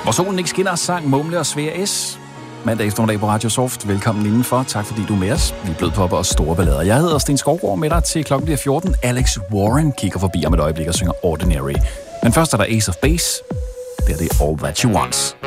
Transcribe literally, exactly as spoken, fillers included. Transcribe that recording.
Hvor solen ikke skinner, sang Mumle og Svea S. Mandag eftermiddag på Radio Soft. Velkommen indenfor. Tak fordi du er med os. Vi er blevet på og store ballader. Jeg hedder Sten Skovgaard med dig til klokken bliver fjorten. Alex Warren kigger forbi om et øjeblik og synger Ordinary. Men først er der Ace of Base. Det er det All That You Want.